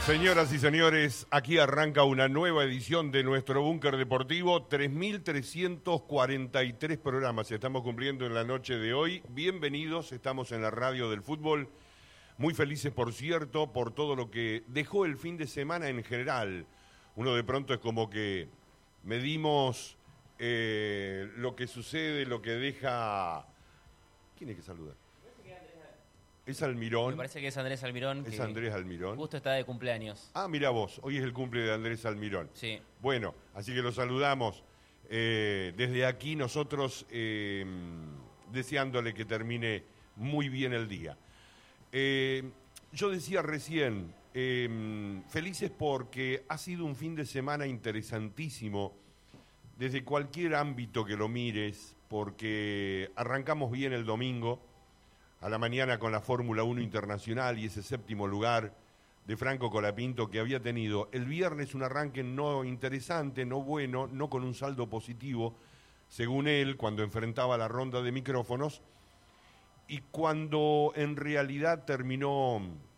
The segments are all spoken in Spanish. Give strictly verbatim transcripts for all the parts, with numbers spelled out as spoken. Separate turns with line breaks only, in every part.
Señoras y señores, aquí arranca una nueva edición de nuestro búnker deportivo, tres mil trescientos cuarenta y tres programas estamos cumpliendo en la noche de hoy. Bienvenidos, estamos en la radio del fútbol, muy felices por cierto por todo lo que dejó el fin de semana en general. Uno de pronto es como que medimos eh, lo que sucede, lo que deja... ¿Quién es que saluda? Es Almirón.
Me parece que es Andrés Almirón.
Es Andrés Almirón.
Justo está de cumpleaños.
Ah, mira vos, hoy es el cumple de Andrés Almirón.
Sí.
Bueno, así que lo saludamos. Eh, desde aquí nosotros eh, deseándole que termine muy bien el día. Eh, yo decía recién, eh, felices porque ha sido un fin de semana interesantísimo desde cualquier ámbito que lo mires, porque arrancamos bien el domingo a la mañana con la Fórmula uno Internacional y ese séptimo lugar de Franco Colapinto que había tenido el viernes un arranque no interesante, no bueno, no con un saldo positivo, según él, cuando enfrentaba la ronda de micrófonos, y cuando en realidad terminó,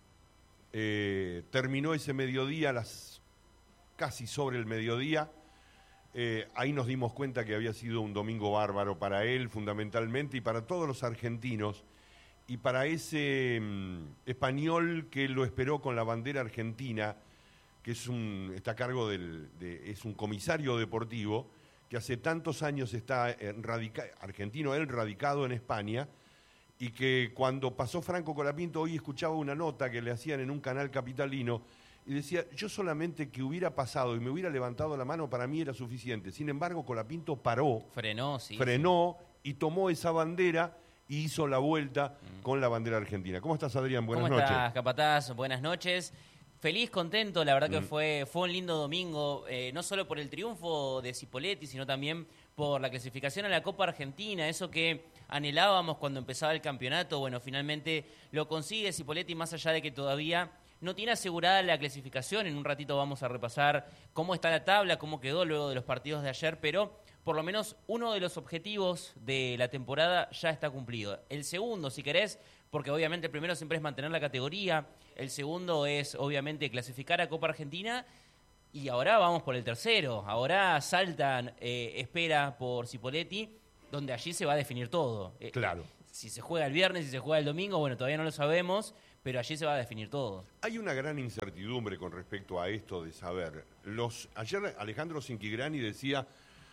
eh, terminó ese mediodía, las casi sobre el mediodía, eh, ahí nos dimos cuenta que había sido un domingo bárbaro para él fundamentalmente y para todos los argentinos, y para ese mm, español que lo esperó con la bandera argentina, que es un, está a cargo del, de, es un comisario deportivo, que hace tantos años está en radica, argentino, él radicado en España, y que cuando pasó Franco Colapinto, hoy escuchaba una nota que le hacían en un canal capitalino, y decía, yo solamente que hubiera pasado y me hubiera levantado la mano, para mí era suficiente. Sin embargo, Colapinto paró,
frenó, sí,
frenó sí. y tomó esa bandera, y hizo la vuelta mm. con la bandera argentina. ¿Cómo estás, Adrián? Buenas
¿Cómo
noches.
¿Cómo estás, Capataz? Buenas noches. Feliz, contento, la verdad que mm. fue, fue un lindo domingo, eh, no solo por el triunfo de Cipolletti, sino también por la clasificación a la Copa Argentina, eso que anhelábamos cuando empezaba el campeonato. Bueno, finalmente lo consigue Cipolletti, más allá de que todavía no tiene asegurada la clasificación. En un ratito vamos a repasar cómo está la tabla, cómo quedó luego de los partidos de ayer, pero por lo menos uno de los objetivos de la temporada ya está cumplido. El segundo, si querés, porque obviamente el primero siempre es mantener la categoría, el segundo es obviamente clasificar a Copa Argentina, y ahora vamos por el tercero. Ahora Salta eh, espera por Cipolletti, donde allí se va a definir todo.
Claro.
Eh, si se juega el viernes, si se juega el domingo, bueno, todavía no lo sabemos, pero allí se va a definir todo.
Hay una gran incertidumbre con respecto a esto de saber. Los, ayer Alejandro Cinquigrani decía...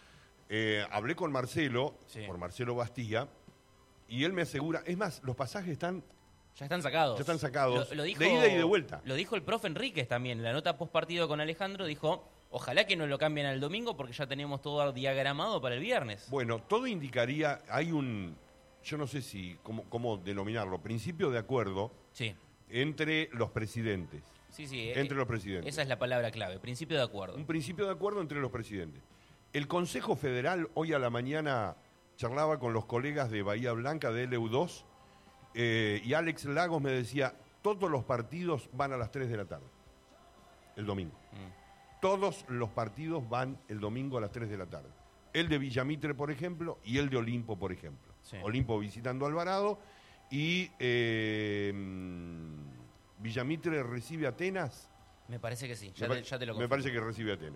Eh, hablé con Marcelo, sí. por Marcelo Bastía, y él me asegura, es más, los pasajes están...
Ya están sacados.
Ya están sacados,
lo, lo dijo,
de ida y de vuelta.
Lo dijo el profe Enríquez también, en la nota post partido con Alejandro, dijo, ojalá que no lo cambien al domingo porque ya tenemos todo diagramado para el viernes.
Bueno, todo indicaría, hay un, yo no sé si, cómo, cómo denominarlo, principio de acuerdo
sí.
entre los presidentes.
Sí, sí.
Entre
eh,
los presidentes.
Esa es la palabra clave, principio de acuerdo.
Un principio de acuerdo entre los presidentes. El Consejo Federal hoy a la mañana charlaba con los colegas de Bahía Blanca, de L U dos, eh, y Alex Lagos me decía, todos los partidos van a las tres de la tarde, el domingo. Mm. Todos los partidos van el domingo a las tres de la tarde. El de Villamitre, por ejemplo, y el de Olimpo, por ejemplo. Sí. Olimpo visitando Alvarado, y eh, Villamitre recibe a Atenas.
Me parece que sí, ya,
me,
te, ya te lo confirmo.
Me parece que recibe a Atenas.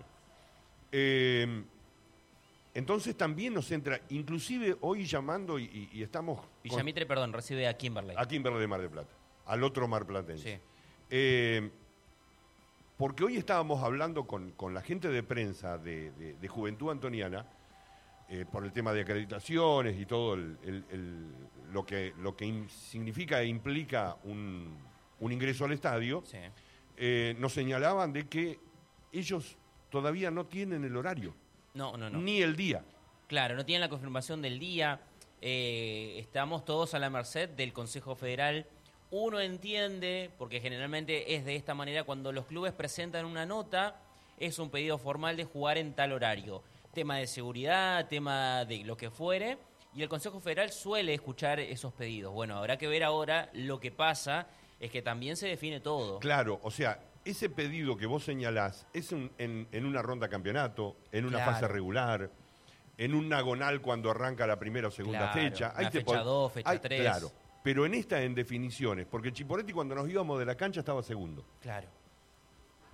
Eh, Entonces también nos entra, inclusive hoy llamando y, y, y estamos...
Villamitre, con, perdón, recibe a Kimberley.
A Kimberley de Mar del Plata, al otro marplatense.
Sí.
Eh, porque hoy estábamos hablando con, con la gente de prensa de, de, de Juventud Antoniana, eh, por el tema de acreditaciones y todo el, el, el, lo que, lo que in, significa e implica un, un ingreso al estadio,
sí.
eh, nos señalaban de que ellos todavía no tienen el horario.
No, no, no.
Ni el día.
Claro, no tienen la confirmación del día. Eh, estamos todos a la merced del Consejo Federal. Uno entiende, porque generalmente es de esta manera, cuando los clubes presentan una nota, es un pedido formal de jugar en tal horario. Tema de seguridad, tema de lo que fuere, y el Consejo Federal suele escuchar esos pedidos. Bueno, habrá que ver ahora. Lo que pasa es que también se define todo.
Claro, o sea... Ese pedido que vos señalás es un, en, en una ronda campeonato, en una
claro.
fase regular, en un nagonal cuando arranca la primera o segunda
claro,
fecha.
Ahí te fecha dos, fecha tres.
Claro, pero en esta en definiciones, porque Cipolletti cuando nos íbamos de la cancha estaba segundo.
Claro.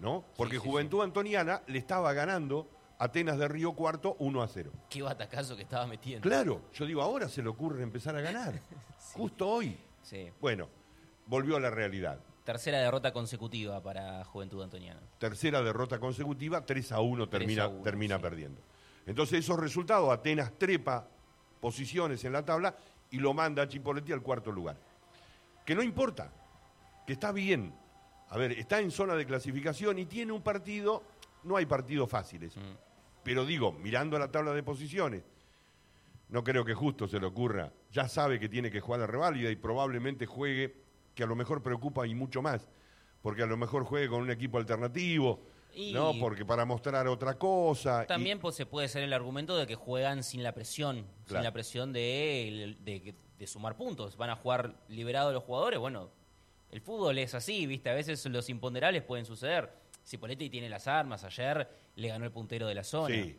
¿no? Porque
Sí, sí,
Juventud Antoniana le estaba ganando a Atenas de Río Cuarto uno a cero.
Qué batacazo que estaba metiendo.
Claro, yo digo, ahora se le ocurre empezar a ganar,
Sí.
justo hoy.
Sí.
Bueno, volvió a la realidad.
Tercera derrota consecutiva para Juventud Antoniana.
Tercera derrota consecutiva, tres a uno termina,
tres a uno,
termina
sí.
perdiendo. Entonces esos resultados, Atenas trepa posiciones en la tabla y lo manda a Chipoleti al cuarto lugar. Que no importa, que está bien. A ver, está en zona de clasificación y tiene un partido, no hay partidos fáciles. Mm. Pero digo, mirando la tabla de posiciones, no creo que justo se le ocurra. Ya sabe que tiene que jugar la reválida y probablemente juegue, que a lo mejor preocupa y mucho más, porque a lo mejor juegue con un equipo alternativo, y ¿no? Porque para mostrar otra cosa.
También
y...
pues, se puede ser el argumento de que juegan sin la presión, claro. sin la presión de, de, de sumar puntos. Van a jugar liberados los jugadores. Bueno, el fútbol es así, ¿viste? A veces los imponderables pueden suceder. Cipolletti tiene las armas, ayer le ganó el puntero de la zona.
Sí.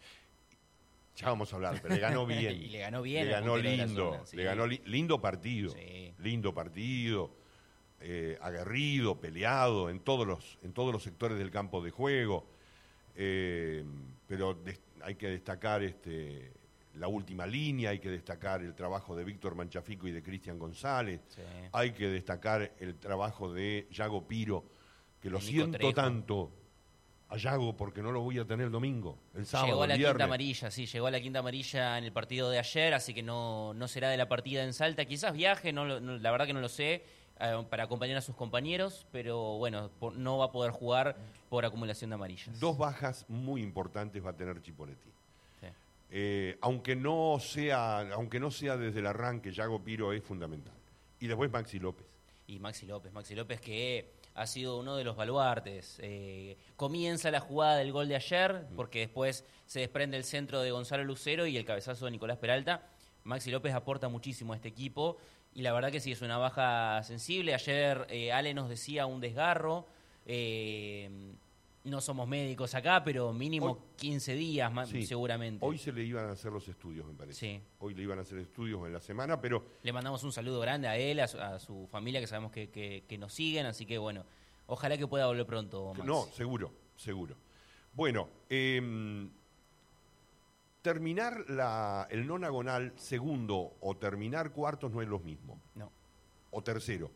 Ya vamos a hablar, pero le ganó bien.
Y le ganó bien.
Le ganó lindo, zona, sí. le ganó li lindo partido.
Sí.
Lindo partido, eh, aguerrido, peleado en todos los, en todos los sectores del campo de juego. Eh, pero hay que destacar este, la última línea, hay que destacar el trabajo de Víctor Manchafico y de Cristian González. Sí. Hay que destacar el trabajo de Yago Piro, que lo siento Trejo. tanto a Yago porque no lo voy a tener el domingo, el sábado,
Llegó a la
el viernes.
quinta amarilla, sí, llegó a la quinta amarilla en el partido de ayer, así que no, no será de la partida en Salta. Quizás viaje, no, no, la verdad que no lo sé, eh, para acompañar a sus compañeros, pero bueno, por, no va a poder jugar por acumulación de amarillas.
Dos bajas muy importantes va a tener Chipolletti. Sí. Eh, aunque no sea, aunque no sea desde el arranque, Yago Piro es fundamental. Y después Maxi López.
Y Maxi López, Maxi López que ha sido uno de los baluartes. Eh, comienza la jugada del gol de ayer, porque después se desprende el centro de Gonzalo Lucero y el cabezazo de Nicolás Peralta. Maxi López aporta muchísimo a este equipo y la verdad que sí, es una baja sensible. Ayer eh, Ale nos decía un desgarro. Eh, no somos médicos acá, pero mínimo hoy, quince días más, sí, seguramente.
Hoy se le iban a hacer los estudios, me parece.
Sí.
Hoy le iban a hacer estudios en la semana, pero...
Le mandamos un saludo grande a él, a su, a su familia, que sabemos que, que, que nos siguen, así que bueno, ojalá que pueda volver pronto, Maxi.
No, seguro, seguro. Bueno, eh, terminar la, el nonagonal segundo o terminar cuartos no es lo mismo.
No.
O tercero.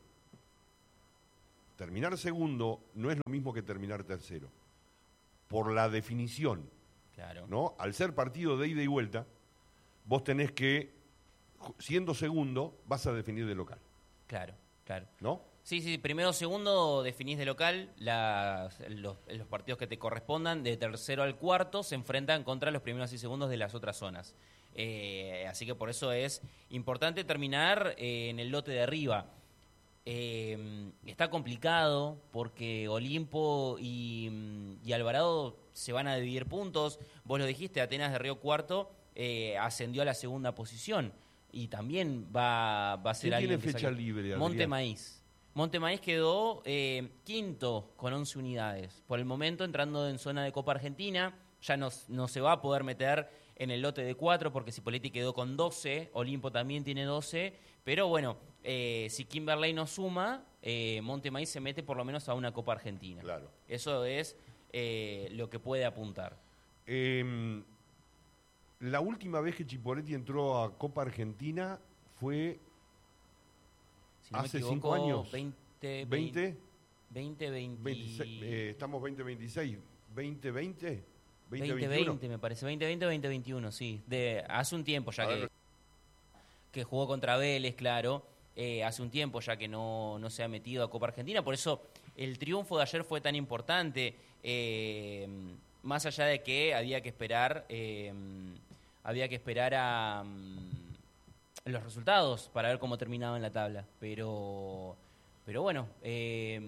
Terminar segundo no es lo mismo que terminar tercero. Por la definición.
Claro.
¿No? Al ser partido de ida y vuelta, vos tenés que, siendo segundo, vas a definir de local.
Claro, claro.
¿No?
Sí, sí, primero segundo definís de local, las, los, los partidos que te correspondan, de tercero al cuarto, se enfrentan contra los primeros y segundos de las otras zonas. Eh, así que por eso es importante terminar eh, en el lote de arriba. Eh, está complicado porque Olimpo y, y Alvarado se van a dividir puntos. Vos lo dijiste, Atenas de Río Cuarto eh, ascendió a la segunda posición y también va, va a ser alguien.
¿Quién tiene fecha libre, Adrián?
Monte Maíz. Monte Maíz quedó eh, quinto con once unidades. Por el momento entrando en zona de Copa Argentina, ya no, no se va a poder meter en el lote de cuatro porque Cipolletti quedó con doce, Olimpo también tiene doce, pero bueno, eh, si Kimberley no suma, eh, Monte Maíz se mete por lo menos a una Copa Argentina.
Claro.
Eso es eh, lo que puede apuntar.
Eh, la última vez que Chipolletti entró a Copa Argentina fue
si no
hace
me equivoco,
cinco años.
veinte,
¿veinte?
veinte, veinte.
veintiséis, eh, estamos veinte veintiséis. ¿veinte veinte?
veinte veinte me parece, veinte veinte o veinte veintiuno, sí. De, hace un tiempo ya que, que jugó contra Vélez, claro. Eh, hace un tiempo ya que no, no se ha metido a Copa Argentina. Por eso el triunfo de ayer fue tan importante. Eh, más allá de que había que esperar, eh, había que esperar a um, los resultados para ver cómo terminaba en la tabla. Pero, pero bueno, eh,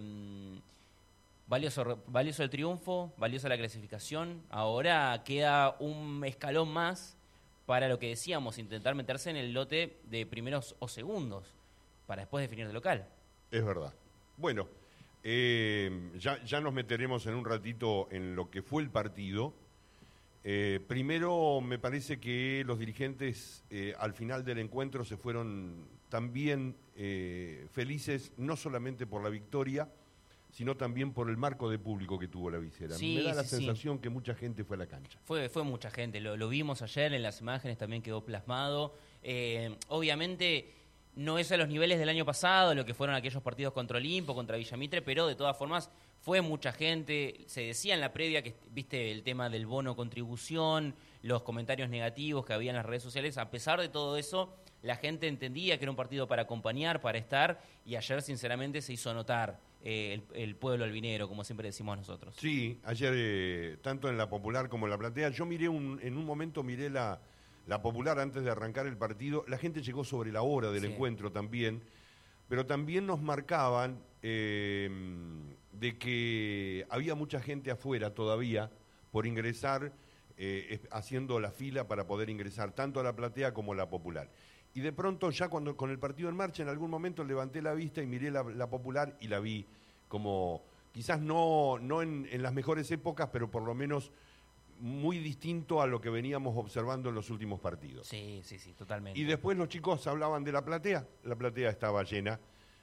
Valioso, valioso el triunfo, valiosa la clasificación. Ahora queda un escalón más para lo que decíamos, intentar meterse en el lote de primeros o segundos, para después definir de local.
Es verdad. Bueno, eh, ya, ya nos meteremos en un ratito en lo que fue el partido. Eh, primero, me parece que los dirigentes eh, al final del encuentro se fueron también eh, felices, no solamente por la victoria, sino también por el marco de público que tuvo la visera.
Sí,
Me da la
sí,
sensación
sí.
que mucha gente fue a la cancha.
Fue, fue mucha gente, lo, lo vimos ayer en las imágenes, también quedó plasmado. Eh, obviamente no es a los niveles del año pasado, lo que fueron aquellos partidos contra Olimpo, contra Villamitre, pero de todas formas fue mucha gente. Se decía en la previa que, viste, el tema del bono contribución, los comentarios negativos que había en las redes sociales. A pesar de todo eso, la gente entendía que era un partido para acompañar, para estar, y ayer sinceramente se hizo notar eh, el, el pueblo albinero, como siempre decimos nosotros.
Sí, ayer eh, tanto en la Popular como en la Platea, yo miré un, en un momento miré la, la Popular antes de arrancar el partido, la gente llegó sobre la hora del
Sí.
encuentro también, pero también nos marcaban eh, de que había mucha gente afuera todavía por ingresar, eh, haciendo la fila para poder ingresar tanto a la Platea como a la Popular. Y de pronto ya cuando con el partido en marcha, en algún momento levanté la vista y miré la, la Popular y la vi como, quizás no, no en, en las mejores épocas, pero por lo menos muy distinto a lo que veníamos observando en los últimos partidos.
Sí, sí, sí, totalmente.
Y después los chicos hablaban de la Platea, la Platea estaba llena,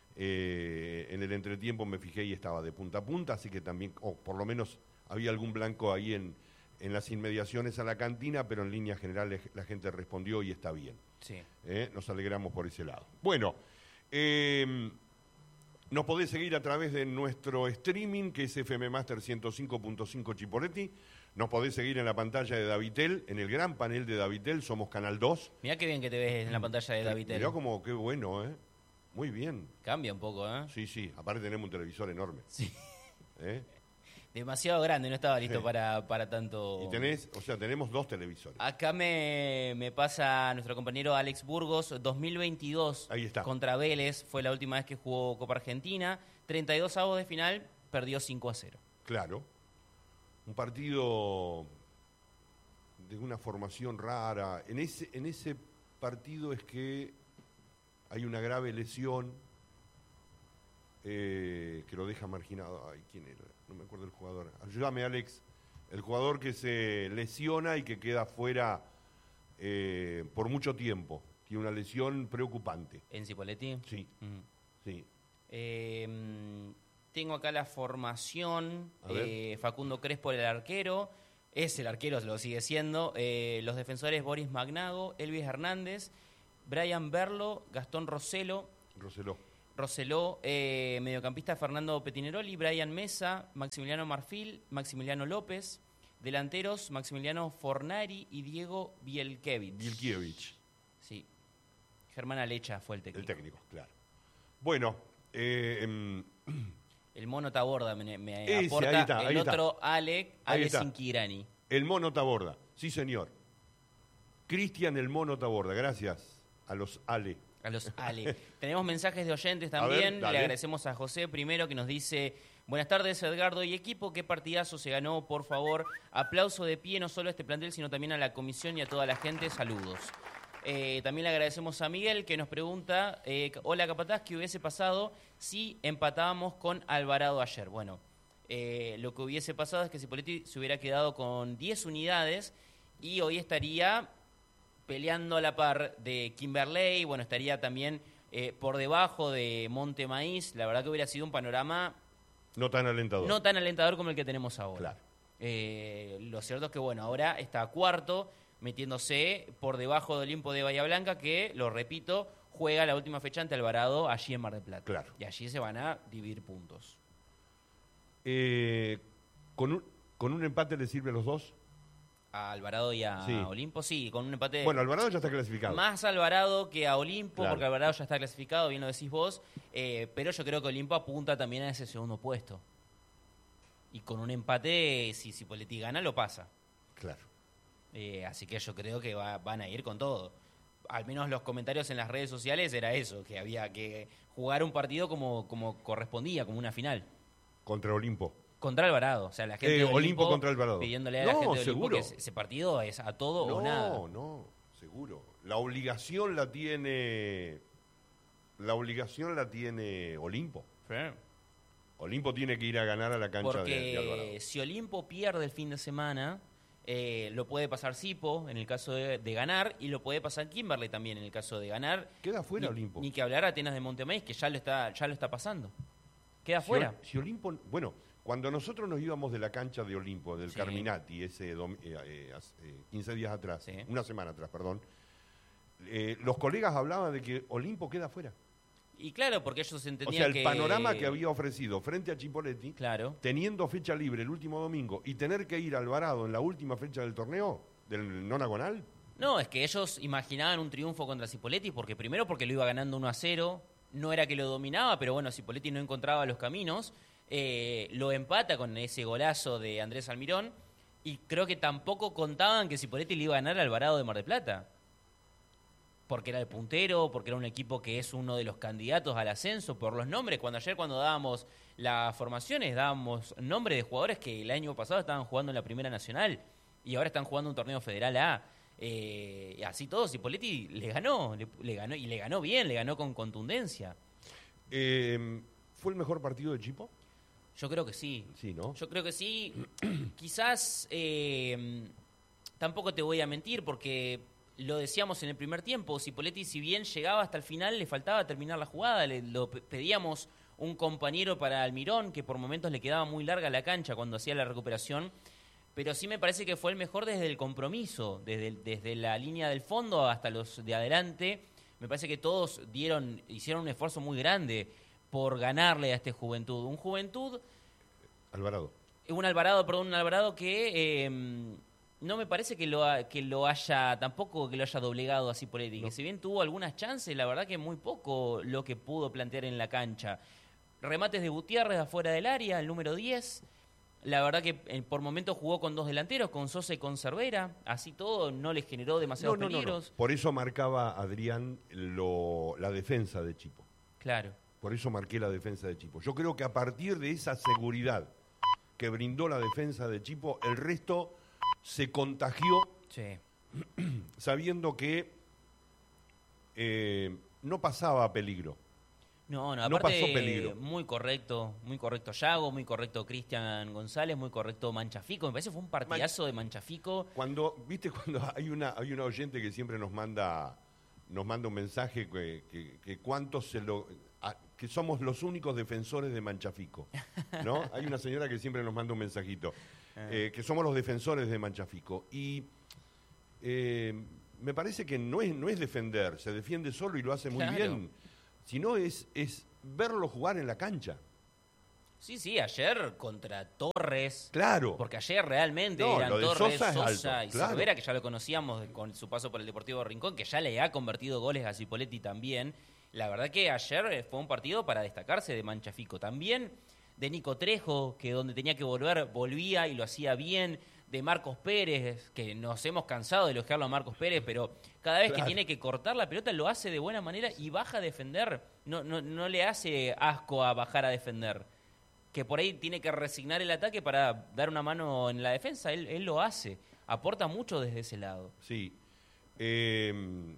eh, en el entretiempo me fijé y estaba de punta a punta, así que también, o por lo menos había algún blanco ahí en, en las inmediaciones a la cantina, pero en líneas generales la gente respondió y está bien.
Sí.
Eh, nos alegramos por ese lado. Bueno, eh, nos podés seguir a través de nuestro streaming, que es F M Master ciento cinco punto cinco Chipoleti. Nos podés seguir en la pantalla de Davitel, en el gran panel de Davitel, somos Canal dos.
Mirá qué bien que te ves en la pantalla de Davitel.
Mirá como, qué bueno, ¿eh? Muy bien.
Cambia un poco, ¿eh?
Sí, sí, aparte tenemos un televisor enorme.
Sí.
¿Eh?
Demasiado grande, no estaba listo
Sí.
para, para tanto.
Y tenés, o sea, tenemos dos televisores.
Acá me, me pasa nuestro compañero Alex Burgos, dos mil veintidós
Ahí está.
contra Vélez, fue la última vez que jugó Copa Argentina, treinta y dos avos de final, perdió cinco a cero.
Claro. Un partido de una formación rara. En ese, en ese partido es que hay una grave lesión eh, que lo deja marginado. Ay, ¿quién era? No me acuerdo el jugador. Ayúdame, Alex. El jugador que se lesiona y que queda fuera eh, por mucho tiempo. Tiene una lesión preocupante.
¿En Cipolletti?
Sí,
Mm.
sí.
Eh, tengo acá la formación.
A ver.
eh, Facundo Crespo, el arquero. Es el arquero, lo sigue siendo. Eh, los defensores Boris Magnago, Elvis Hernández, Brian Berlo, Gastón Roselo,
Roseló.
Roseló, eh, mediocampista Fernando Petineroli, Brian Mesa, Maximiliano Marfil, Maximiliano López, delanteros Maximiliano Fornari y Diego Bielkiewicz.
Bielkiewicz,
Sí. Germán Alecha fue el técnico.
el técnico, claro. Bueno, eh, em,
El mono Taborda me, me
Ese,
aporta.
ahí está,
el
ahí está.
otro Ale,
Ahí
Ale
está.
Sinquirani.
el Mono Taborda, sí señor. Cristian el Mono Taborda, gracias a los Ale.
A los Ale. Tenemos mensajes de oyentes
A ver,
también.
dale.
Le agradecemos a José primero que nos dice: buenas tardes, Edgardo y equipo. Qué partidazo se ganó, por favor. Aplauso de pie no solo a este plantel, sino también a la comisión y a toda la gente. Saludos. Eh, también le agradecemos a Miguel que nos pregunta: eh, hola Capataz, ¿qué hubiese pasado si empatábamos con Alvarado ayer? Bueno, eh, lo que hubiese pasado es que Cipolletti se hubiera quedado con diez unidades y hoy estaría peleando a la par de Kimberley, bueno, estaría también eh, por debajo de Monte Maíz. La verdad que hubiera sido un panorama
No tan alentador.
no tan alentador como el que tenemos ahora.
Claro.
Eh, lo cierto es que, bueno, ahora está cuarto, metiéndose por debajo de Olimpo de Bahía Blanca, que, lo repito, juega la última fecha ante Alvarado allí en Mar del Plata.
Claro.
Y allí se van a dividir puntos.
Eh, ¿con, un, ¿Con un empate le sirve a los dos?
A Alvarado y a
Sí.
Olimpo, sí, con un empate...
Bueno, Alvarado ya está clasificado.
Más a Alvarado que a Olimpo,
Claro.
porque Alvarado ya está clasificado, bien lo decís vos, eh, pero yo creo que Olimpo apunta también a ese segundo puesto. Y con un empate, si Cipolletti gana, lo pasa.
Claro.
Eh, así que yo creo que va- van a ir con todo. Al menos los comentarios en las redes sociales era eso, que había que jugar un partido como, como correspondía, como una final.
Contra Olimpo.
Contra Alvarado. O sea, la gente
Eh,
de
Olimpo
Olimpo
contra Alvarado.
pidiéndole a la
No,
gente de Olimpo
seguro.
que ese, ese partido es a todo o
No,
nada.
no, seguro. La obligación la tiene. La obligación la tiene Olimpo.
Sí.
Olimpo tiene que ir a ganar a la cancha de, de Alvarado.
Porque si Olimpo pierde el fin de semana, eh, lo puede pasar Sipo en el caso de, de ganar y lo puede pasar Kimberley también en el caso de ganar.
Queda fuera
ni,
Olimpo.
Ni que hablar Atenas de Montemaíz, que ya lo está, ya lo está pasando. queda
si,
fuera.
Si Olimpo, bueno, cuando nosotros nos íbamos de la cancha de Olimpo, del sí. Carminati, ese dom, eh, eh, eh, quince días atrás, sí. una semana atrás, perdón, eh, los colegas hablaban de que Olimpo queda fuera.
Y claro, porque ellos entendían que...
O sea, el
que...
panorama que había ofrecido frente a Chipolletti,
claro.
teniendo fecha libre el último domingo y tener que ir a Alvarado en la última fecha del torneo, del nonagonal.
No, es que ellos imaginaban un triunfo contra Cipolletti, porque primero porque lo iba ganando uno a cero, no era que lo dominaba, pero bueno, Cipolletti no encontraba los caminos, eh, lo empata con ese golazo de Andrés Almirón, y creo que tampoco contaban que Cipolletti le iba a ganar al Alvarado de Mar del Plata. Porque era el puntero, porque era un equipo que es uno de los candidatos al ascenso, por los nombres. Cuando ayer cuando dábamos las formaciones, dábamos nombres de jugadores que el año pasado estaban jugando en la Primera Nacional y ahora están jugando un torneo federal A. Eh, así todo, Cipolletti le ganó, le, le ganó, y le ganó bien, le ganó con contundencia.
Eh, ¿Fue el mejor partido de Chipo?
Yo creo que sí.
Sí, ¿no?
Yo creo que sí. Quizás eh, tampoco te voy a mentir porque... Lo decíamos en el primer tiempo, Cipolletti, si bien llegaba hasta el final, le faltaba terminar la jugada, le lo pedíamos un compañero para Almirón, que por momentos le quedaba muy larga la cancha cuando hacía la recuperación, pero sí me parece que fue el mejor desde el compromiso, desde, el, desde la línea del fondo hasta los de adelante. Me parece que todos dieron, hicieron un esfuerzo muy grande por ganarle a este Juventud. Un Juventud...
Alvarado.
Un Alvarado, perdón, un Alvarado que... Eh, no me parece que lo, que lo haya, tampoco que lo haya doblegado a Cipolletti, no. Que si bien tuvo algunas chances, la verdad que muy poco lo que pudo plantear en la cancha. Remates de Gutiérrez afuera del área, el número diez. La verdad que eh, por momentos jugó con dos delanteros, con Sosa y con Cervera. Así todo no les generó demasiados
no, no,
peligros.
No, no. Por eso marcaba Adrián lo, la defensa de Chipo.
Claro.
Por eso marqué la defensa de Chipo. Yo creo que a partir de esa seguridad que brindó la defensa de Chipo, el resto... se contagió
sí.
sabiendo que eh, no pasaba peligro.
No, no, aparte,
no pasó peligro.
Muy correcto, muy correcto Yago, muy correcto Cristian González, muy correcto Manchafico. Me parece que fue un partidazo Man- de Manchafico.
Cuando, viste, cuando hay una, hay una oyente que siempre nos manda, nos manda un mensaje que, que, que cuántos se lo, a, que somos los únicos defensores de Manchafico, ¿no? Hay una señora que siempre nos manda un mensajito. Eh, que somos los defensores de Manchafico. Y eh, me parece que no es, no es defender, se defiende solo y lo hace muy
claro.
bien, sino es, es verlo jugar en la cancha.
Sí, sí, ayer contra Torres.
Claro.
Porque ayer realmente
no,
eran
Sosa,
Torres,
Sosa
alto, y
claro.
Cervera, que ya lo conocíamos con su paso por el Deportivo Rincón, que ya le ha convertido goles a Cipolletti también. La verdad que ayer fue un partido para destacarse de Manchafico. También... de Nico Trejo, que donde tenía que volver, volvía y lo hacía bien, de Marcos Pérez, que nos hemos cansado de elogiarlo a Marcos Pérez, pero cada vez claro. que tiene que cortar la pelota lo hace de buena manera y baja a defender, no, no, no le hace asco a bajar a defender, que por ahí tiene que resignar el ataque para dar una mano en la defensa, él, él lo hace, aporta mucho desde ese lado.
Sí, eh,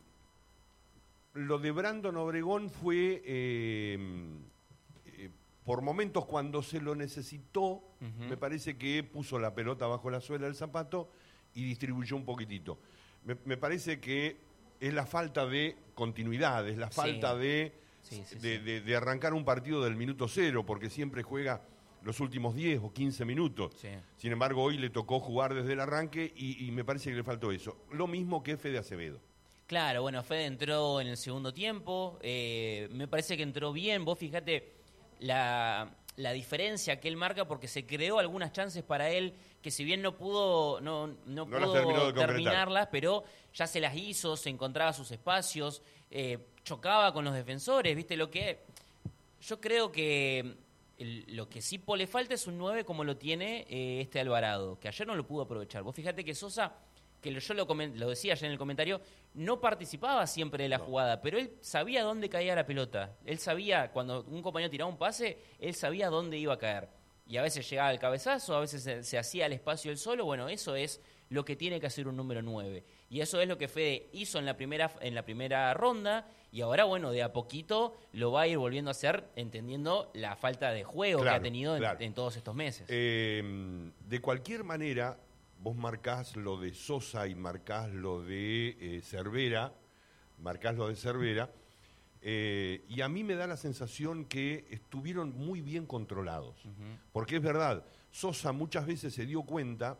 lo de Brandon Obregón fue... Eh, por momentos cuando se lo necesitó, uh-huh. me parece que puso la pelota bajo la suela del zapato y distribuyó un poquitito. Me, me parece que es la falta de continuidad, es la falta sí. De, sí, sí, de, sí. De, de arrancar un partido del minuto cero, porque siempre juega los últimos diez o quince minutos.
Sí.
Sin embargo, hoy le tocó jugar desde el arranque y, y me parece que le faltó eso. Lo mismo que Fede Acevedo.
Claro, bueno, Fede entró en el segundo tiempo, eh, me parece que entró bien, vos fíjate... La, la diferencia que él marca porque se creó algunas chances para él que si bien no pudo no, no, no pudo terminarlas, pero ya se las hizo, se encontraba sus espacios, eh, chocaba con los defensores, ¿viste? Lo que yo creo que el, lo que sí le falta es un nueve como lo tiene eh, este Alvarado, que ayer no lo pudo aprovechar. Vos fíjate que Sosa, que yo lo, coment- lo decía ayer en el comentario, no participaba siempre de la no. jugada, pero él sabía dónde caía la pelota. Él sabía, cuando un compañero tiraba un pase, él sabía dónde iba a caer. Y a veces llegaba el cabezazo, a veces se, se hacía el espacio él solo. Bueno, eso es lo que tiene que hacer un número nueve. Y eso es lo que Fede hizo en la primera, en la primera ronda. Y ahora, bueno, de a poquito lo va a ir volviendo a hacer, entendiendo la falta de juego
claro,
que ha tenido
claro.
en, en todos estos meses.
Eh, de cualquier manera... Vos marcás lo de Sosa y marcás lo de eh, Cervera, marcás lo de Cervera, Eh, y a mí me da la sensación que estuvieron muy bien controlados. Uh-huh. Porque es verdad, Sosa muchas veces se dio cuenta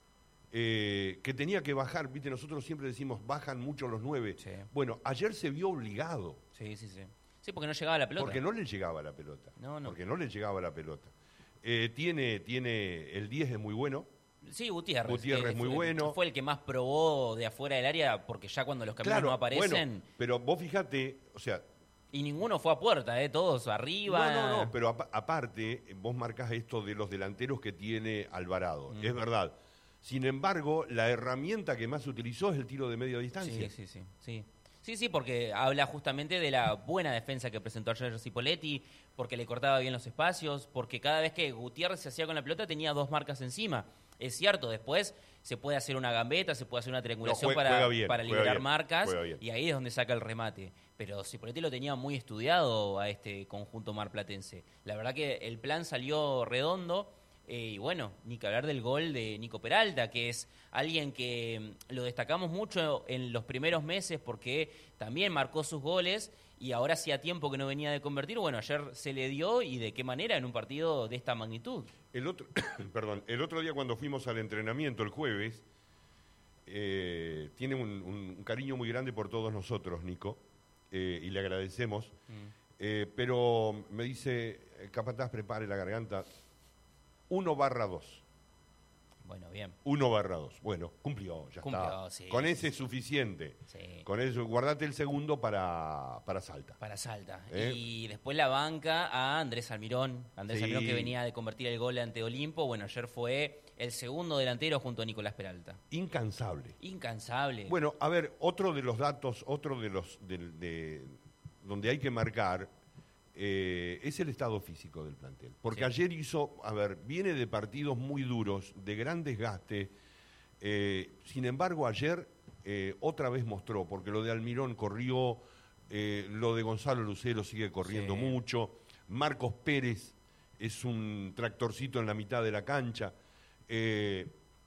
eh, que tenía que bajar. Viste, nosotros siempre decimos, bajan mucho los nueve. Sí. Bueno, ayer se vio obligado.
Sí, sí, sí. Sí, porque no llegaba la pelota.
Porque no le llegaba la pelota.
No, no.
Porque no le llegaba la pelota. Eh, tiene, tiene, el diez es muy bueno.
Sí, Gutiérrez.
Gutiérrez
eh,
muy
fue,
bueno.
Fue el que más probó de afuera del área, porque ya cuando los caminos
claro,
no aparecen...
Bueno, pero vos fijate, o sea...
Y ninguno fue a puerta, ¿eh? Todos arriba.
No, no, no, pero ap- aparte, vos marcás esto de los delanteros que tiene Alvarado. Mm. Es verdad. Sin embargo, la herramienta que más utilizó es el tiro de media distancia.
Sí, sí, sí. Sí, sí, sí porque habla justamente de la buena defensa que presentó ayer Cipoletti, porque le cortaba bien los espacios, porque cada vez que Gutiérrez se hacía con la pelota tenía dos marcas encima. Es cierto, después se puede hacer una gambeta, se puede hacer una triangulación
no, juega,
para,
juega bien,
para liberar
bien,
marcas, y ahí es donde saca el remate. Pero Cipoletti lo tenía muy estudiado a este conjunto marplatense. La verdad que el plan salió redondo, eh, y bueno, ni que hablar del gol de Nico Peralta, que es alguien que lo destacamos mucho en los primeros meses porque también marcó sus goles, y ahora hacía tiempo que no venía de convertir. Bueno, ayer se le dio, y de qué manera en un partido de esta magnitud.
El otro, perdón, el otro día cuando fuimos al entrenamiento el jueves, eh, tiene un, un cariño muy grande por todos nosotros, Nico, eh, y le agradecemos. Mm. Eh, pero me dice, capataz, prepare la garganta, uno barra dos.
Bueno, bien.
Uno barra dos. Bueno, cumplió, ya
cumplió,
está.
Sí,
Con
sí,
ese es
sí.
suficiente.
Sí.
Con eso, guardate el segundo para, para Salta.
Para Salta.
¿Eh?
Y después la banca a Andrés Almirón. Andrés
sí.
Almirón, que venía de convertir el gol ante Olimpo. Bueno, ayer fue el segundo delantero junto a Nicolás Peralta.
Incansable.
Incansable.
Bueno, a ver, otro de los datos, otro de los de, de donde hay que marcar eh, es el estado físico del plantel. Porque sí. ayer hizo, a ver, viene de partidos muy duros, de gran desgaste. Eh, sin embargo, ayer eh, otra vez mostró, porque lo de Almirón corrió, eh, lo de Gonzalo Lucero sigue corriendo sí. mucho, Marcos Pérez es un tractorcito en la mitad de la cancha. Eh,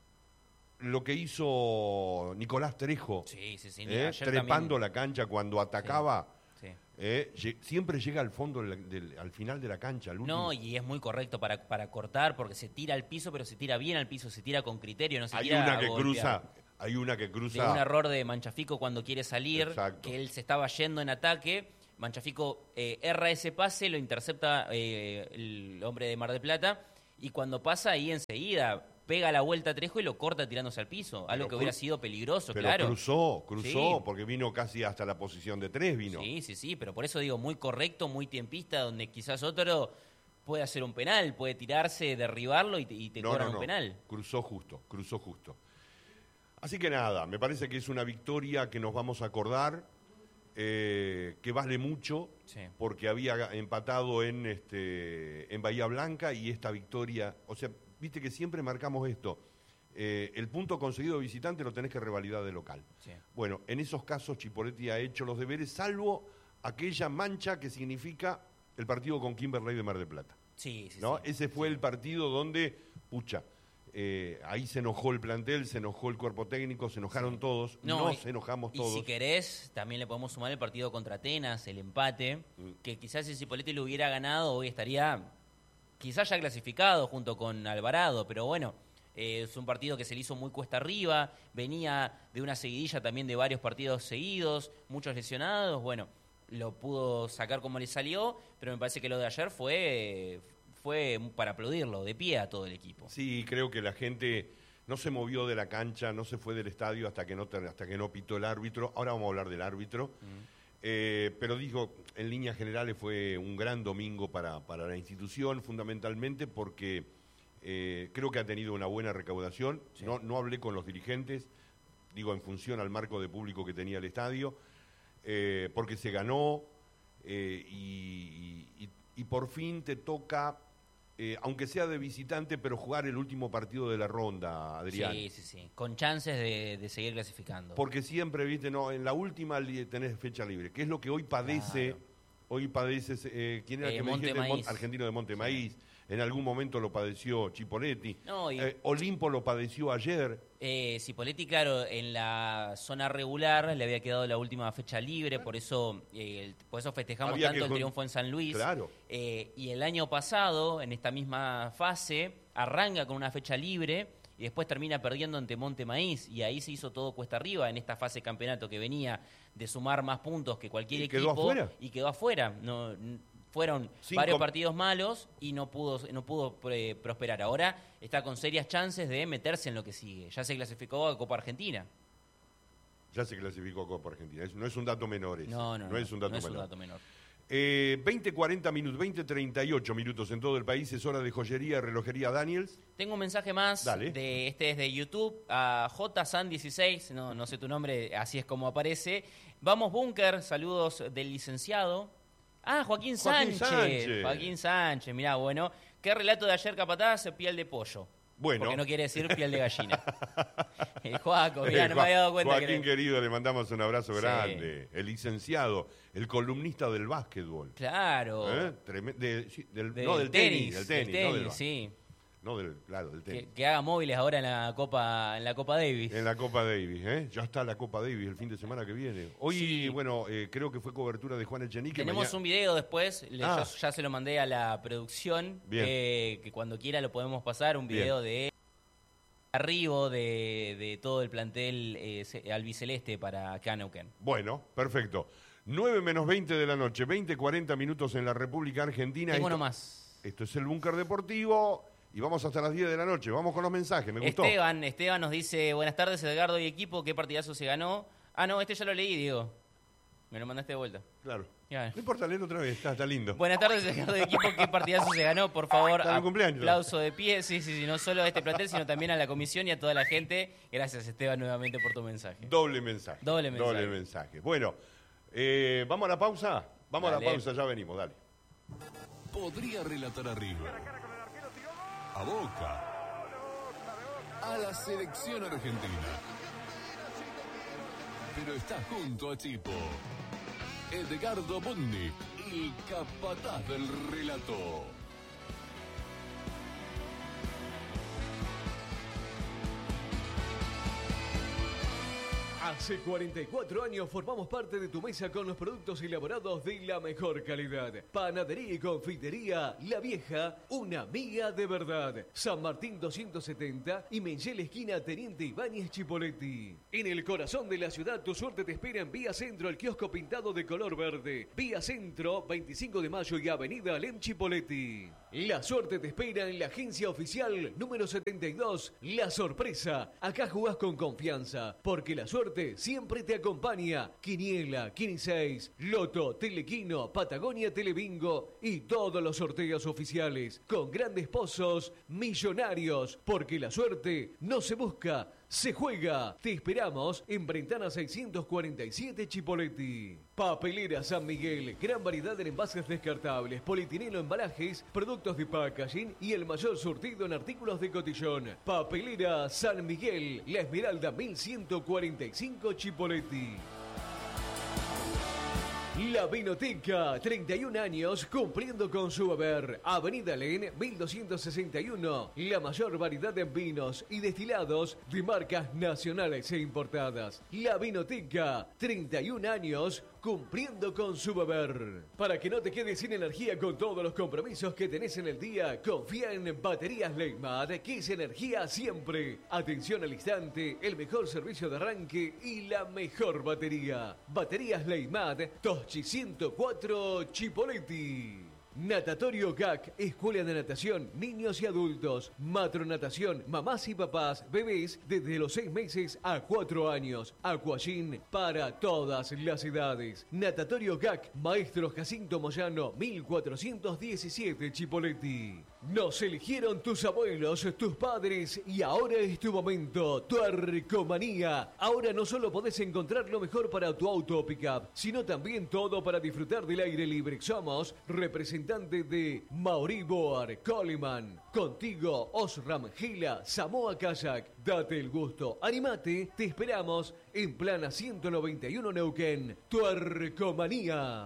lo que hizo Nicolás Trejo,
sí, sí, sí,
eh, trepando
también.
la cancha cuando atacaba,
sí, sí.
Eh, siempre llega al fondo, del, del, al final de la cancha. Al último.
No, y es muy correcto para, para cortar, porque se tira al piso, pero se tira bien al piso, se tira con criterio, no se
hay
tira
una que
a
cruza, hay una que cruza.
De un error de Manchafico cuando quiere salir,
exacto.
que él se estaba yendo en ataque. Manchafico eh, erra ese pase, lo intercepta eh, el hombre de Mar del Plata, y cuando pasa ahí enseguida pega la vuelta a Trejo y lo corta tirándose al piso, algo pero que hubiera sido peligroso,
pero
claro.
cruzó, cruzó, sí. porque vino casi hasta la posición de tres, vino.
Sí, sí, sí, pero por eso digo, muy correcto, muy tiempista, donde quizás otro puede hacer un penal, puede tirarse, derribarlo y te, y te
no,
cobran
no, no.
un penal.
Cruzó justo, cruzó justo. Así que nada, me parece que es una victoria que nos vamos a acordar, eh, que vale mucho,
sí.
porque había empatado en, este, en Bahía Blanca, y esta victoria, o sea, viste que siempre marcamos esto, eh, el punto conseguido de visitante lo tenés que revalidar de local.
Sí.
Bueno, en esos casos Chipoletti ha hecho los deberes, salvo aquella mancha que significa el partido con Kimberley de Mar del Plata.
Sí, sí,
¿no?
sí.
Ese fue
sí.
el partido donde, pucha, eh, ahí se enojó el plantel, se enojó el cuerpo técnico, se enojaron sí. todos,
no,
nos enojamos
y
todos.
Y si querés, también le podemos sumar el partido contra Atenas, el empate, mm. que quizás si Chipoletti lo hubiera ganado, hoy estaría quizás ya clasificado junto con Alvarado, pero bueno, eh, es un partido que se le hizo muy cuesta arriba, venía de una seguidilla también de varios partidos seguidos, muchos lesionados, bueno, lo pudo sacar como le salió, pero me parece que lo de ayer fue, fue para aplaudirlo, de pie a todo el equipo.
Sí, creo que la gente no se movió de la cancha, no se fue del estadio hasta que no, hasta que no pitó el árbitro. Ahora vamos a hablar del árbitro. Mm. Eh, pero digo, en líneas generales fue un gran domingo para, para la institución, fundamentalmente porque eh, creo que ha tenido una buena recaudación. Sí. No, no hablé con los dirigentes, digo, en función al marco de público que tenía el estadio, eh, porque se ganó eh, y, y, y por fin te toca, eh, aunque sea de visitante, pero jugar el último partido de la ronda, Adrián.
Sí, sí, sí, con chances de, de seguir clasificando.
Porque siempre, viste, no, en la última li- tenés fecha libre, que es lo que hoy padece, claro. hoy padece, eh, ¿quién era
eh,
que me
Monte
dijiste?
Maíz.
Mon- argentino de Monte sí. Maíz. en algún momento lo padeció Chipoletti,
No, y-
eh, Olimpo lo padeció ayer.
Eh, Cipoletti, claro, en la zona regular le había quedado la última fecha libre, por eso, eh, el- por eso festejamos
Había
tanto
que
el
jun-
triunfo en San Luis.
Claro.
Eh, y el año pasado, en esta misma fase, arranca con una fecha libre y después termina perdiendo ante Monte Maíz. Y ahí se hizo todo cuesta arriba en esta fase de campeonato que venía de sumar más puntos que cualquier
¿Y
equipo.
quedó afuera?
Y quedó afuera. No, n- fueron
Cinco-
varios partidos malos y no pudo, no pudo eh, prosperar. Ahora está con serias chances de meterse en lo que sigue. Ya se clasificó a Copa Argentina.
Ya se clasificó Copa Argentina. Es- no es un dato menor ese.
No, no, no.
es un dato
no es
menor.
un dato menor.
Eh, veinte cuarenta minutos, veinte treinta y ocho minutos en todo el país. Es hora de joyería y relojería Daniels.
Tengo un mensaje más.
Dale.
De este es de YouTube a J San dieciséis, no, no sé tu nombre, así es como aparece. Vamos Búnker, saludos del licenciado. Ah, Joaquín
Joaquín
Sánchez.
Sánchez.
Joaquín Sánchez, mirá, bueno. ¿Qué relato de ayer, capataz? Piel de pollo.
Bueno.
Porque no quiere decir piel de gallina. Eh, Joaco, mirá,
Eh,
no me había dado cuenta.
Joaquín
que...
querido, le mandamos un abrazo
Sí.
grande. El licenciado, el columnista del básquetbol.
Claro.
¿Eh? Treme- de- sí, del-
Del
no, del tenis, del tenis,
del
no del básquet.
sí.
No del, claro, del tenis.
Que, que haga móviles ahora en la Copa, en la Copa Davis.
En la Copa Davis, ¿eh? Ya está la Copa Davis el fin de semana que viene. Hoy,
Sí.
bueno, eh, creo que fue cobertura de Juan Echenique.
Tenemos
mañana-
un video después, le-
Ah.
yo ya se lo mandé a la producción,
Bien.
eh, que cuando quiera lo podemos pasar, un video de arribo de, de todo el plantel eh, ce- albiceleste para Canauquén.
Bueno, perfecto. nueve menos veinte de la noche, veinte cuarenta minutos en la República Argentina.
Tengo
Esto,
nomás.
esto es el Búnker Deportivo y vamos hasta las diez de la noche. Vamos con los mensajes, me gustó.
Esteban, Esteban nos dice, buenas tardes Edgardo y equipo, qué partidazo se ganó. Ah, no, este ya lo leí, Diego. Me lo mandaste de vuelta.
Claro.
Ya.
No importa, leer otra vez, está, está lindo.
Buenas tardes, Edgardo y equipo, qué partidazo se ganó, por favor.
Está mi cumpleaños.
Aplauso de pie, sí, sí, sí, no solo a este plantel, sino también a la comisión y a toda la gente. Gracias, Esteban, nuevamente por tu mensaje.
Doble mensaje.
Doble mensaje.
Doble mensaje. Bueno, eh, ¿vamos a la pausa? Vamos a
Dale.
la pausa, ya venimos, dale.
Podría relatar a River, a Boca, a la selección argentina. Pero está junto a Chipo, Edgardo Bondi, el capataz del relato.
Hace cuarenta y cuatro años formamos parte de tu mesa con los productos elaborados de la mejor calidad. Panadería y confitería La Vieja, una amiga de verdad. San Martín doscientos setenta y Menchel esquina Teniente Ibáñez Chipoletti. En el corazón de la ciudad tu suerte te espera en Vía Centro, el kiosco pintado de color verde. Vía Centro, veinticinco de mayo y Avenida Alem Chipoletti. La suerte te espera en la agencia oficial número setenta y dos, La Sorpresa. Acá jugás con confianza, porque la suerte siempre te acompaña. Quiniela, Quiniseis, Loto, Telequino, Patagonia Telebingo y todos los sorteos oficiales. Con grandes pozos millonarios, porque la suerte no se busca, se juega. Te esperamos en Brentana seiscientos cuarenta y siete Chipoletti. Papelera San Miguel, gran variedad en envases descartables, polietileno, embalajes, productos de packaging y el mayor surtido en artículos de cotillón. Papelera San Miguel, La Esmeralda mil ciento cuarenta y cinco Chipoletti. La Vinoteca, treinta y un años cumpliendo con su haber. Avenida Len, mil doscientos sesenta y uno. La mayor variedad en vinos y destilados de marcas nacionales e importadas. La Vinoteca, treinta y un años cumpliendo con su haber. Para que no te quedes sin energía con todos los compromisos que tenés en el día, confía en Baterías Leymad, que es energía siempre. Atención al instante, el mejor servicio de arranque y la mejor batería. Baterías Leymad, Toschi ciento cuatro Chipoletti. Natatorio C A C, Escuela de Natación, niños y adultos. Matronatación, mamás y papás, bebés desde los seis meses a cuatro años. Aquagym para todas las edades. Natatorio C A C, Maestro Jacinto Moyano, mil cuatrocientos diecisiete Chipoletti. Nos eligieron tus abuelos, tus padres y ahora es tu momento. Tuercomanía. Ahora no solo podés encontrar lo mejor para tu auto o pickup, sino también todo para disfrutar del aire libre. Somos representantes de Mauri Boar, Coleman. Contigo, Osram, Gila, Samoa Kayak. Date el gusto, animate, te esperamos en Plana ciento noventa y uno Neuquén. Tuercomanía.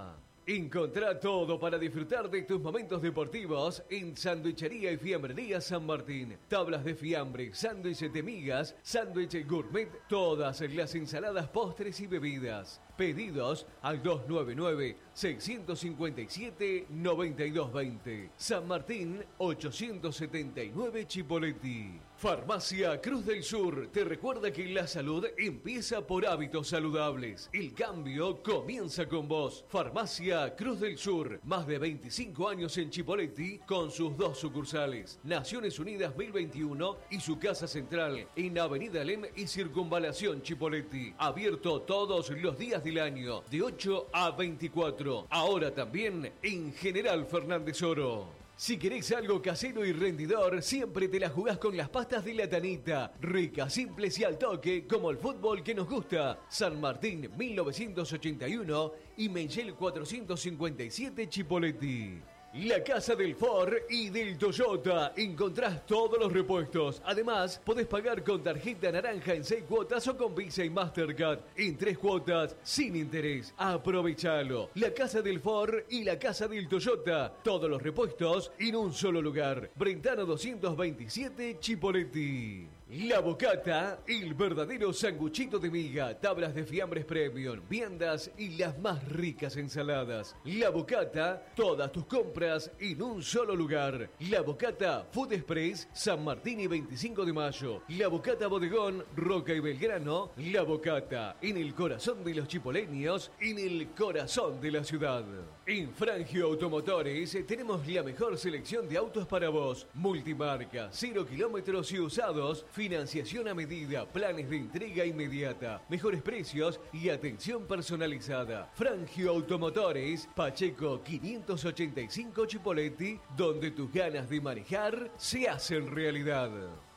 Encontrá todo para disfrutar de tus momentos deportivos en Sandwichería y Fiambrería San Martín. Tablas de fiambre, sándwiches de migas, sándwich gourmet, todas las ensaladas, postres y bebidas. Pedidos al dos nueve nueve, seis cinco siete, nueve dos dos cero. San Martín ochocientos setenta y nueve Chipoleti. Farmacia Cruz del Sur te recuerda que la salud empieza por hábitos saludables. El cambio comienza con vos. Farmacia Cruz del Sur, más de veinticinco años en Chipoleti con sus dos sucursales. Naciones Unidas mil veintiuno y su casa central en Avenida Alem y Circunvalación Chipoleti. Abierto todos los días del año, de ocho a veinticuatro. Ahora también en General Fernández Oro. Si querés algo casero y rendidor, siempre te la jugás con las pastas de la Tanita. Ricas, simples y al toque, como el fútbol que nos gusta. San Martín mil novecientos ochenta y uno y Mengel cuatrocientos cincuenta y siete Chipoleti. La Casa del Ford y del Toyota. Encontrás todos los repuestos. Además, podés pagar con tarjeta naranja en seis cuotas o con Visa y Mastercard en tres cuotas sin interés. Aprovechalo. La Casa del Ford y la Casa del Toyota. Todos los repuestos en un solo lugar. Brentano doscientos veintisiete Chipoleti. La Bocata, el verdadero sanguchito de miga, tablas de fiambres premium, viandas y las más ricas ensaladas. La Bocata, todas tus compras en un solo lugar. La Bocata Food Express, San Martín y veinticinco de mayo. La Bocata Bodegón, Roca y Belgrano. La Bocata, en el corazón de los chipoleños, en el corazón de la ciudad. En Frangio Automotores tenemos la mejor selección de autos para vos. Multimarca, cero kilómetros y usados. Financiación a medida, planes de entrega inmediata, mejores precios y atención personalizada. Frangio Automotores, Pacheco quinientos ochenta y cinco Chipoleti, donde tus ganas de manejar se hacen realidad.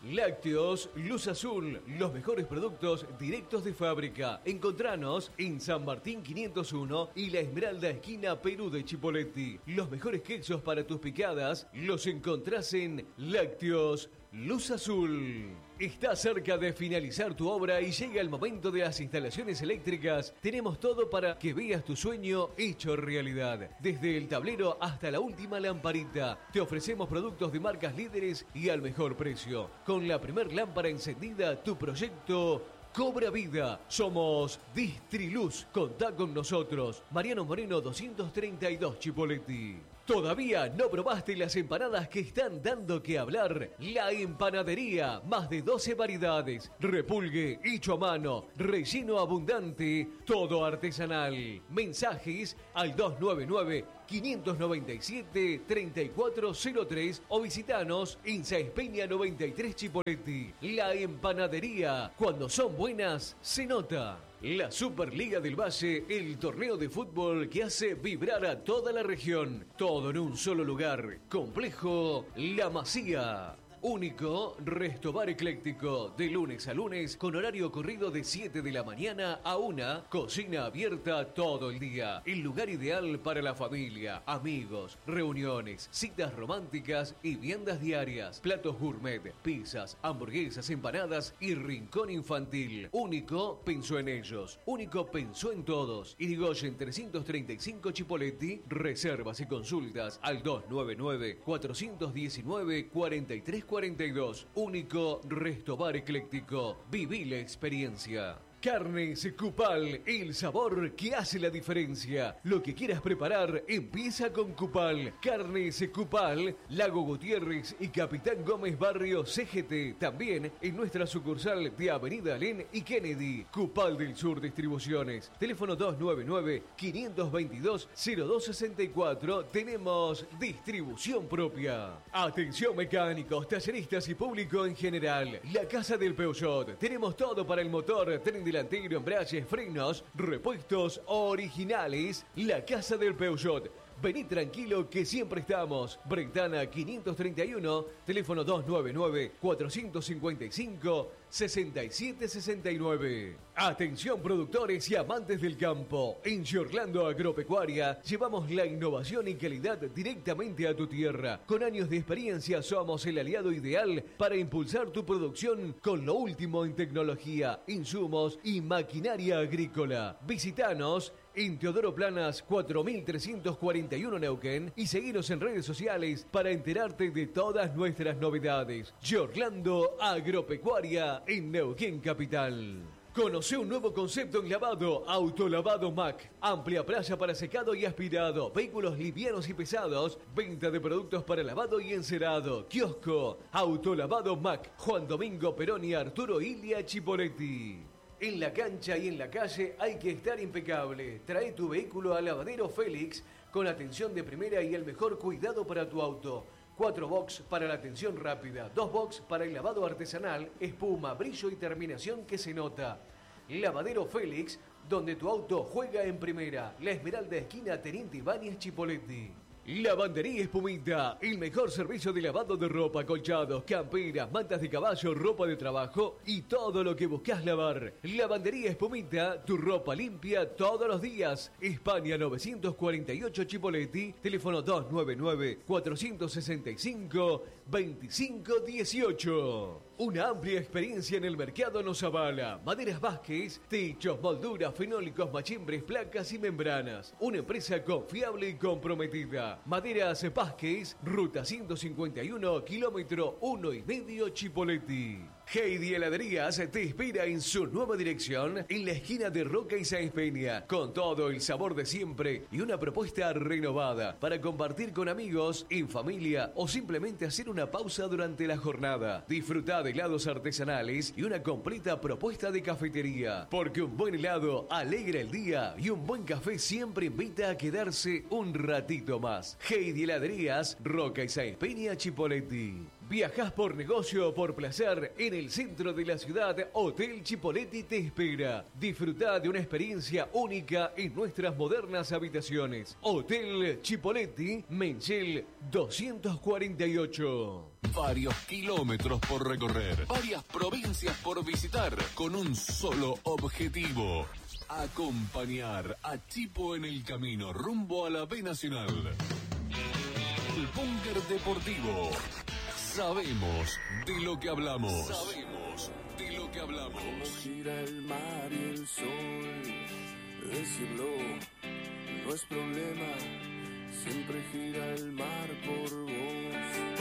Lácteos Luz Azul, los mejores productos directos de fábrica. Encontranos en San Martín quinientos uno y La Esmeralda, esquina Perú de Chipoleti. Los mejores quesos para tus picadas los encontrás en Lácteos Luz Azul. Está cerca de finalizar tu obra y llega el momento de las instalaciones eléctricas. Tenemos todo para que veas tu sueño hecho realidad. Desde el tablero hasta la última lamparita. Te ofrecemos productos de marcas líderes y al mejor precio. Con la primer lámpara encendida, tu proyecto cobra vida. Somos Distriluz. Contá con nosotros. Mariano Moreno doscientos treinta y dos Chipoleti. ¿Todavía no probaste las empanadas que están dando que hablar? La Empanadería, más de doce variedades, repulgue hecho a mano, relleno abundante, todo artesanal. Mensajes al dos nueve nueve, cinco nueve siete, tres cuatro cero tres o visitanos en Sáenz Peña noventa y tres Chipoleti. La Empanadería, cuando son buenas, se nota. La Superliga del Valle, el torneo de fútbol que hace vibrar a toda la región. Todo en un solo lugar. Complejo La Masía. Único Restobar Ecléctico, de lunes a lunes con horario corrido de siete de la mañana a una, cocina abierta todo el día. El lugar ideal para la familia, amigos, reuniones, citas románticas y viandas diarias. Platos gourmet, pizzas, hamburguesas, empanadas y rincón infantil. Único pensó en ellos, Único pensó en todos. Irigoyen trescientos treinta y cinco Chipoleti. Reservas y consultas al dos nueve nueve, cuatro uno nueve, cuatro tres cuarenta y dos. Único Restobar Ecléctico. Viví la experiencia. Carnes Cupal, el sabor que hace la diferencia. Lo que quieras preparar, empieza con Cupal. Carnes Cupal, Lago Gutiérrez y Capitán Gómez Barrio C G T. También en nuestra sucursal de Avenida Alén y Kennedy. Cupal del Sur Distribuciones. Teléfono dos nueve nueve, cinco dos dos, cero dos seis cuatro. Tenemos distribución propia. Atención mecánicos, talleristas y público en general. La Casa del Peugeot. Tenemos todo para el motor, tren delantero, embragues, frenos, repuestos originales. La Casa del Peugeot. Vení tranquilo que siempre estamos. Brentana quinientos treinta y uno, teléfono dos nueve nueve, cuatro cinco cinco, seis siete seis nueve. Atención productores y amantes del campo. En Giorlando Agropecuaria llevamos la innovación y calidad directamente a tu tierra. Con años de experiencia somos el aliado ideal para impulsar tu producción con lo último en tecnología, insumos y maquinaria agrícola. Visítanos en Teodoro Planas cuatro mil trescientos cuarenta y uno Neuquén y seguinos en redes sociales para enterarte de todas nuestras novedades. Yorlando Agropecuaria en Neuquén Capital. Conoce un nuevo concepto en lavado, Autolavado Mac. Amplia playa para secado y aspirado, vehículos livianos y pesados, venta de productos para lavado y encerado, kiosco, Autolavado Mac, Juan Domingo Perón y Arturo Ilia Chipoletti. En la cancha y en la calle hay que estar impecable. Trae tu vehículo a Lavadero Félix con atención de primera y el mejor cuidado para tu auto. Cuatro box para la atención rápida, dos box para el lavado artesanal, espuma, brillo y terminación que se nota. Lavadero Félix, donde tu auto juega en primera. La Esmeralda esquina Teniente Ibáñez Chipoletti. Lavandería Espumita, el mejor servicio de lavado de ropa, colchados, camperas, mantas de caballo, ropa de trabajo y todo lo que buscas lavar. Lavandería Espumita, tu ropa limpia todos los días. España novecientos cuarenta y ocho Chipoletti, teléfono dos nueve nueve, cuatro seis cinco, dos cinco uno ocho. Una amplia experiencia en el mercado nos avala. Maderas Vázquez, techos, molduras, fenólicos, machimbres, placas y membranas. Una empresa confiable y comprometida. Maderas Vázquez, ruta ciento cincuenta y uno, kilómetro uno y medio Chipoletti. Heidi Heladerías te espera en su nueva dirección en la esquina de Roca y Sáenz Peña, con todo el sabor de siempre y una propuesta renovada para compartir con amigos, en familia o simplemente hacer una pausa durante la jornada. Disfruta de helados artesanales y una completa propuesta de cafetería, porque un buen helado alegra el día y un buen café siempre invita a quedarse un ratito más. Heidi Heladerías, Roca y Sáenz Peña, Chipoletti. ¿Viajás por negocio o por placer? En el centro de la ciudad, Hotel Chipoletti te espera. Disfrutá de una experiencia única en nuestras modernas habitaciones. Hotel Chipoletti, Menchel doscientos cuarenta y ocho.
Varios kilómetros por recorrer, varias provincias por visitar, con un solo objetivo: acompañar a Chipo en el camino rumbo a la B Nacional. El Búnker Deportivo. Sabemos de lo que hablamos. Sabemos de lo que hablamos.
Como gira el mar y el sol, decirlo no es problema. Siempre gira el mar por vos.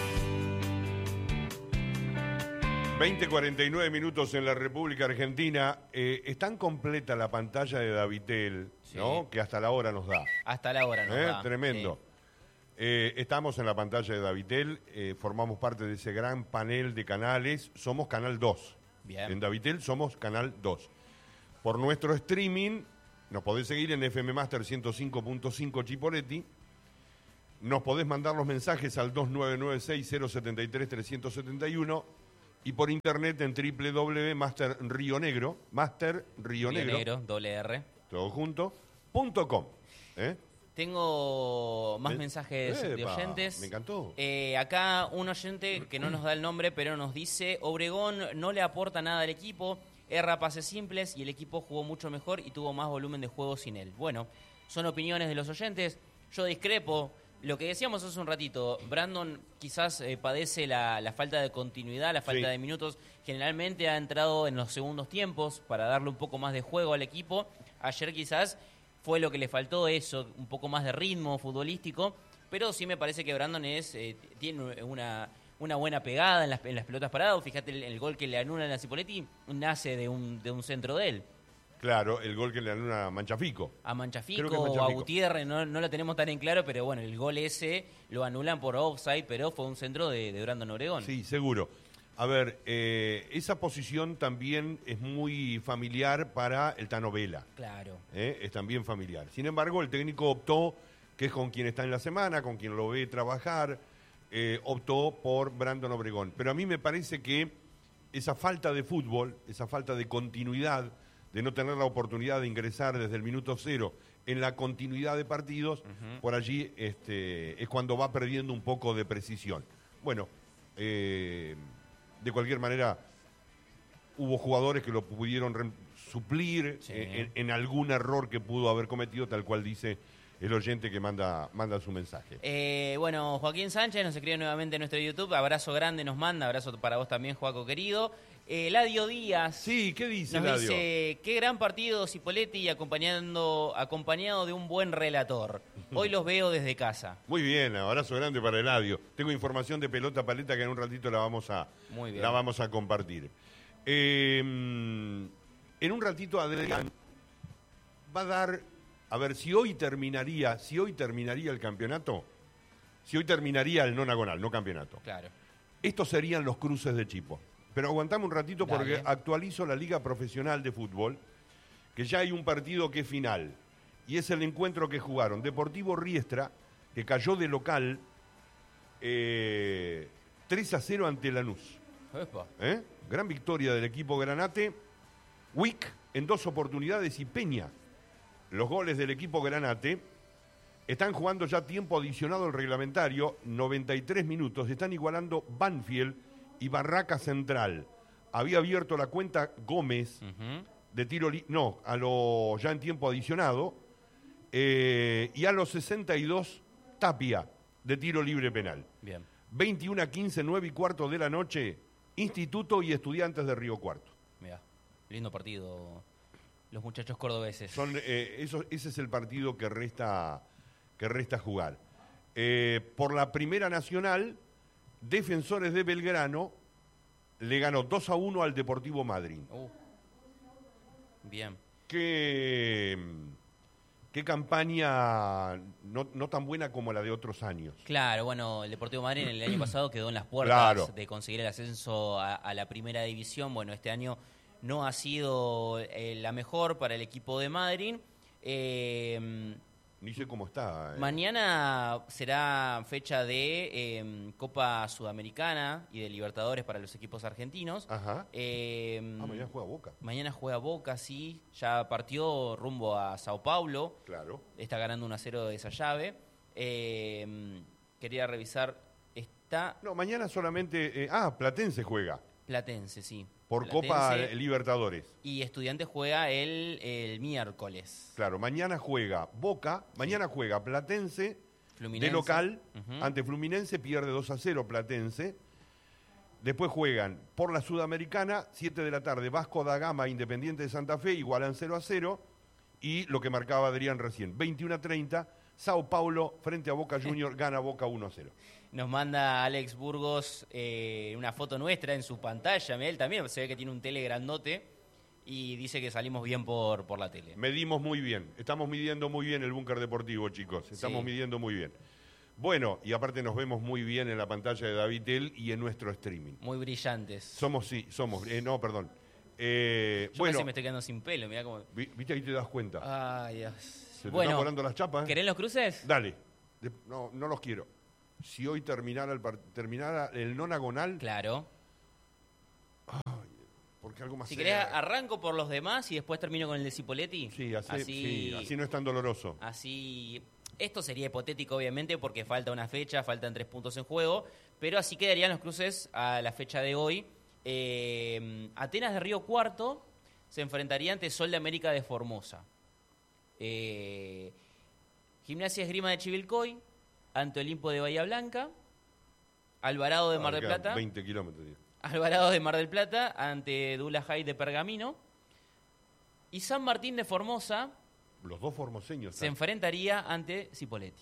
veinte cuarenta y nueve minutos en la República Argentina. Eh, es tan completa la pantalla de Davitel,
Sí.
¿no? Que hasta la hora nos da.
Hasta la hora, ¿no?
¿Eh?
Da.
Tremendo.
Sí.
Eh, estamos en la pantalla de Davitel, eh, formamos parte de ese gran panel de canales, somos Canal dos.
Bien.
En Davitel somos Canal dos. Por nuestro streaming, nos podés seguir en F M Master ciento cinco punto cinco Chipoletti, nos podés mandar los mensajes al dos nueve nueve seis cero siete tres tres siete uno y por internet en w w w punto master río negro, Master Río
Río
Negro,
Negro, doble R.
todo junto, punto com. ¿eh?
Tengo más
¿Ves?
mensajes de
Epa,
oyentes.
me encantó.
Eh, acá un oyente que no nos da el nombre, pero nos dice: Obregón no le aporta nada al equipo, erra pases simples y el equipo jugó mucho mejor y tuvo más volumen de juego sin él. Bueno, son opiniones de los oyentes. Yo discrepo. Lo que decíamos hace un ratito, Brandon quizás eh, padece la, la falta de continuidad, la falta
Sí.
de minutos. Generalmente ha entrado en los segundos tiempos para darle un poco más de juego al equipo. Ayer quizás fue lo que le faltó, eso, un poco más de ritmo futbolístico, pero sí me parece que Brandon es eh, tiene una, una buena pegada en las, en las pelotas paradas. Fíjate, el, el gol que le anulan a Cipoletti nace de un, de un centro de él.
Claro, el gol que le dan a Manchafico.
A Manchafico
Creo que es
o a
Manchafico.
Gutiérrez, no, no lo tenemos tan en claro, pero bueno, el gol ese lo anulan por offside, pero fue un centro de, de Brandon Obregón.
Sí, seguro. A ver, eh, esa posición también es muy familiar para el Tano Vela.
Claro.
¿eh? Es también familiar. Sin embargo, el técnico optó, que es con quien está en la semana, con quien lo ve trabajar, eh, optó por Brandon Obregón. Pero a mí me parece que esa falta de fútbol, esa falta de continuidad, de no tener la oportunidad de ingresar desde el minuto cero en la continuidad de partidos, uh-huh. por allí este, es cuando va perdiendo un poco de precisión. Bueno, eh, de cualquier manera, hubo jugadores que lo pudieron re- suplir
sí.
en, en algún error que pudo haber cometido, tal cual dice el oyente que manda, manda su mensaje.
Eh, bueno, Joaquín Sánchez nos escribe nuevamente en nuestro YouTube. Abrazo grande nos manda, abrazo para vos también, Joaco querido. Eh, Eladio Díaz.
Sí, ¿qué dice
nos
Eladio?
dice, qué gran partido Cipoletti acompañando, acompañado de un buen relator. Hoy los veo desde casa.
Muy bien, abrazo grande para Eladio. Tengo información de pelota paleta que en un ratito la vamos a,
Muy bien.
la vamos a compartir. Eh, en un ratito Adrián va a dar, a ver, si hoy terminaría, si hoy terminaría el campeonato, si hoy terminaría el nonagonal, no campeonato.
Claro.
Estos serían los cruces de Chipo. Pero aguantame un ratito porque
Dale.
actualizo la Liga Profesional de Fútbol, que ya hay un partido que es final, y es el encuentro que jugaron Deportivo Riestra, que cayó de local eh, tres a cero ante Lanús.
Epa.
¿Eh? Gran victoria del equipo Granate. Wick en dos oportunidades y Peña. Los goles del equipo Granate están jugando ya tiempo adicionado al reglamentario, noventa y tres minutos. Están igualando Banfield y Barraca Central. Había abierto la cuenta Gómez
Uh-huh.
de tiro libre, no, a lo ya en tiempo adicionado, eh, y a los sesenta y dos Tapia de tiro libre penal.
Bien.
veintiuno a quince, nueve y cuarto de la noche, Instituto y Estudiantes de Río Cuarto.
Mirá, lindo partido los muchachos cordobeses.
Son, eh, eso, ese es el partido que resta, que resta jugar. Eh, por la Primera Nacional, Defensores de Belgrano le ganó dos a uno al Deportivo Madryn.
Uh. Bien.
Qué, qué campaña no, no tan buena como la de otros años.
Claro, bueno, el Deportivo Madrid en el año pasado quedó en las puertas
Claro.
de conseguir el ascenso a, a la primera división. Bueno, este año no ha sido eh, la mejor para el equipo de Madrid. Eh,
Ni sé cómo está. eh.
Mañana será fecha de eh, Copa Sudamericana y de Libertadores para los equipos argentinos.
Ajá.
Eh,
Ah, mañana juega Boca.
Mañana juega Boca, sí. Ya partió rumbo a Sao Paulo.
Claro.
Está ganando uno a cero de esa llave. Eh, quería revisar. Está
No, mañana solamente... eh, ah, Platense juega.
Platense, sí.
Por
Platense.
Copa Libertadores.
Y Estudiantes juega el, el miércoles.
Claro, mañana juega Boca, mañana juega Platense,
Fluminense.
de local,
Ujú.
ante Fluminense, pierde dos a cero Platense. Después juegan por la Sudamericana, siete de la tarde, Vasco da Gama, Independiente de Santa Fe, igualan cero a cero. Y lo que marcaba Adrián recién, veintiuno a treinta, Sao Paulo frente a Boca Junior, gana Boca uno a cero.
Nos manda Alex Burgos eh, una foto nuestra en su pantalla. Él también se ve que tiene un tele grandote y dice que salimos bien por, por la tele.
Medimos muy bien, estamos midiendo muy bien el búnker deportivo, chicos, estamos
Sí.
midiendo muy bien. Bueno, y aparte nos vemos muy bien en la pantalla de Davitel y en nuestro streaming.
Muy brillantes.
Somos, sí, somos, eh, no, perdón. Eh,
Yo
bueno,
casi me estoy quedando sin pelo, mirá cómo...
vi- viste ahí te das cuenta.
Ay, Dios.
Se te
Bueno,
están volando las chapas. ¿eh?
¿querés los cruces?
Dale. De- no, no los quiero. Si hoy terminara el, par- terminara el nonagonal,
Claro.
porque algo más
Si querés,
cerca.
arranco por los demás y después termino con el de Cipoletti.
Sí, así,
así,
sí, así no es tan doloroso.
así- Esto sería hipotético, obviamente, porque falta una fecha, faltan tres puntos en juego, pero así quedarían los cruces a la fecha de hoy. Eh, Atenas de Río Cuarto se enfrentaría ante Sol de América de Formosa. Eh, Gimnasia Esgrima de Chivilcoy ante Olimpo de Bahía Blanca. Alvarado de Mar del
Ah, quedan
Plata.
veinte kilómetros. tío.
Alvarado de Mar del Plata ante Dula High de Pergamino. Y San Martín de Formosa
Los dos formoseños.
se
están-
enfrentaría ante Cipoletti.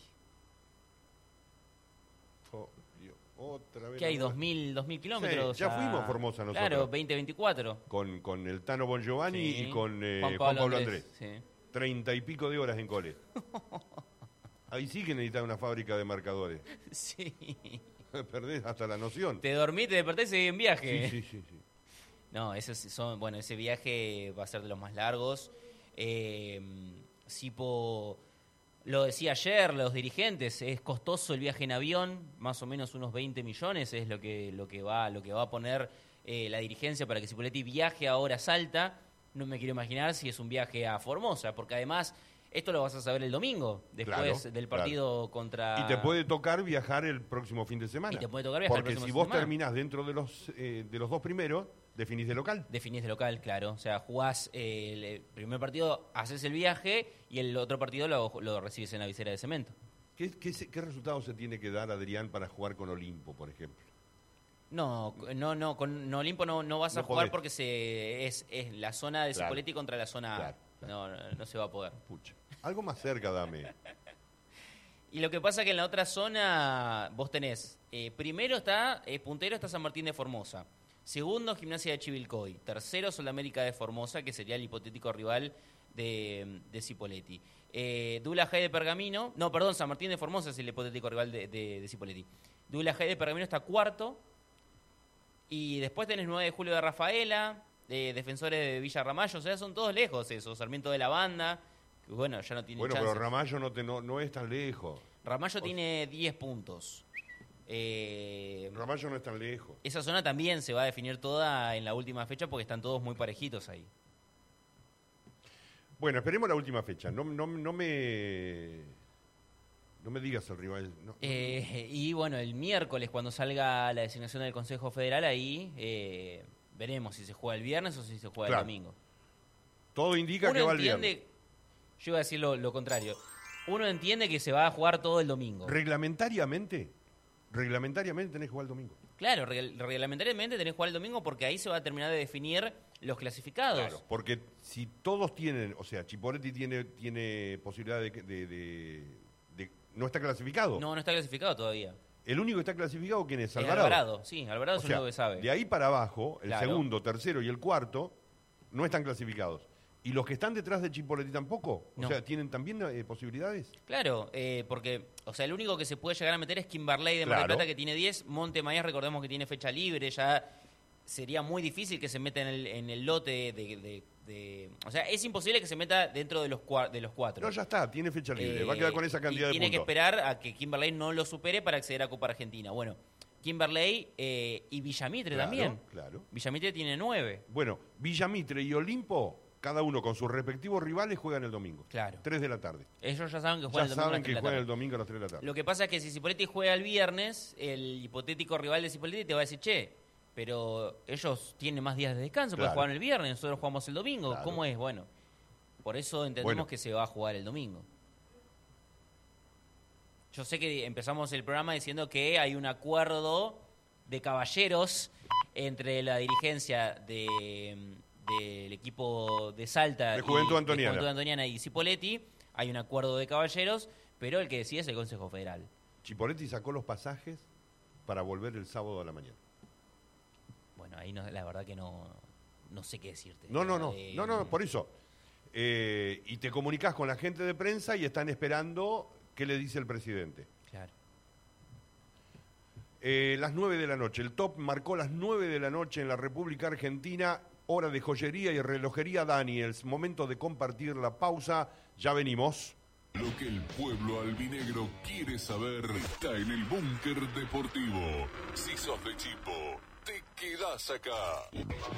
Oh, Dios, otra vez
Que hay
la-
dos mil, dos mil kilómetros.
Sí, ya
a-
fuimos a Formosa nosotros.
Claro, veinte veinticuatro.
Con, con el Tano Bon Giovanni
Sí.
y con eh,
Juan
Juan
Pablo
Pablo,
Andrés,
Andrés.
sí.
Treinta y pico de horas en cole. Ahí sí que necesitas una fábrica de marcadores.
Sí.
Perdés hasta la noción.
Te dormís, te despertás y seguís en viaje.
Sí, sí, sí, sí.
No, esos son, bueno, ese viaje va a ser de los más largos. Eh, Cipo, lo decía ayer, los dirigentes, es costoso el viaje en avión, más o menos unos veinte millones es lo que, lo que va, lo que va a poner eh, la dirigencia para que Cipoletti viaje a horas alta. No me quiero imaginar si es un viaje a Formosa, porque además esto lo vas a saber el domingo, después
Claro,
del partido contra...
Y te puede tocar viajar el próximo fin de semana.
Y te puede tocar viajar el
Porque
próximo
si
fin
vos
de semana.
terminás dentro de los, eh, de los dos primeros, ¿Definís de local?
Definís de local, claro. O sea, jugás eh, el primer partido, haces el viaje y el otro partido lo, lo recibes en la visera de cemento.
¿Qué, qué, ¿Qué resultado se tiene que dar, Adrián, para jugar con Olimpo, por ejemplo?
No, no, no, con no, Olimpo no, no vas a
No
jugar
podés.
porque se, es, es la zona de
Claro.
Cipolletti contra la zona A.
Claro, claro.
No, no, no se va a poder.
Pucha. Algo más cerca, dame.
Y lo que pasa es que en la otra zona vos tenés, eh, primero está, eh, puntero está San Martín de Formosa, segundo Gimnasia de Chivilcoy, tercero Solamérica de Formosa, que sería el hipotético rival de, de Cipolletti. Eh, Dula Jai de Pergamino, no, perdón, San Martín de Formosa es el hipotético rival de, de, de Cipolletti. Dula Jai de Pergamino está cuarto, y después tenés nueve de julio de Rafaela, eh, Defensores de Villa Ramallo, o sea, son todos lejos esos, Sarmiento de la Banda, que bueno, ya no tiene
Bueno,
chances.
pero Ramallo no, te, no, no es tan lejos.
Ramallo tiene diez puntos. Eh,
Ramallo no es tan lejos.
esa zona también se va a definir toda en la última fecha porque están todos muy parejitos ahí.
Bueno, esperemos la última fecha. No, no, no me... No me digas el rival. No,
Eh, y bueno, el miércoles cuando salga la designación del Consejo Federal, ahí eh, veremos si se juega el viernes o si se juega
Claro.
el domingo.
todo indica
Uno
que va el
entiende,
viernes.
yo iba a decir lo, lo contrario, uno entiende que se va a jugar todo el domingo.
Reglamentariamente, reglamentariamente tenés que jugar el domingo.
Claro, regl- reglamentariamente tenés que jugar el domingo porque ahí se va a terminar de definir los clasificados.
Claro, porque si todos tienen, o sea, Chipolletti tiene, tiene posibilidad de, que- de, de- de- no está clasificado.
No, no está clasificado todavía.
El único que está clasificado, ¿quién es?
Es
Alvarado.
Alvarado, sí, Alvarado
O
es el
sea,
único que sabe.
de ahí para abajo, el
Claro.
segundo, tercero y el cuarto no están clasificados. ¿Y los que están detrás de Chipolletti tampoco? O
No.
sea, ¿tienen también eh, posibilidades?
Claro, eh, porque, o sea, el único que se puede llegar a meter es Kimberley de Mar del
Claro.
Plata, que tiene diez. Montemaíz, recordemos que tiene fecha libre, ya sería muy difícil que se meta en el, en el lote de, de- de- O sea, es imposible que se meta dentro de los, cua- de los cuatro.
No, ya está, tiene fecha libre. Va a
Eh,
quedar con esa cantidad
y
de
tiene
puntos.
que esperar a que Kimberley no lo supere para acceder a Copa Argentina. Bueno, Kimberley eh, y Villamitre
Claro,
también.
claro.
Villamitre tiene nueve.
Bueno, Villamitre y Olimpo, cada uno con sus respectivos rivales, juegan el domingo.
Claro.
tres de la tarde.
Ellos ya saben que
Ya
juegan el domingo a
saben
las tres
que
de la
juegan
tarde.
el domingo a las tres de la tarde.
Lo que pasa es que si Cipolletti juega el viernes, el hipotético rival de Cipolletti te va a decir, che, pero ellos tienen más días de descanso, porque
Claro.
juegan el viernes, nosotros jugamos el domingo.
Claro.
¿Cómo es? Bueno, por eso entendemos
Bueno.
que se va a jugar el domingo. Yo sé que empezamos el programa diciendo que hay un acuerdo de caballeros entre la dirigencia de, del equipo de Salta
De Juventud
y,
Antoniana.
de Juventud Antoniana y Cipolletti. Hay un acuerdo de caballeros, pero el que decide es el Consejo Federal.
Chipolletti sacó los pasajes para volver el sábado a la mañana.
Bueno, ahí no, la verdad que no, no sé qué decirte.
No, no, no,
Eh,
no, no, por eso. Eh, y te comunicas con la gente de prensa y están esperando qué le dice el presidente.
Claro.
Eh, las nueve de la noche, el top marcó las nueve de la noche en la República Argentina, hora de joyería y relojería Daniels. Momento de compartir la pausa, ya venimos.
Lo que el pueblo albinegro quiere saber está en el Búnker Deportivo. Si sos de Chipo, te quedás acá.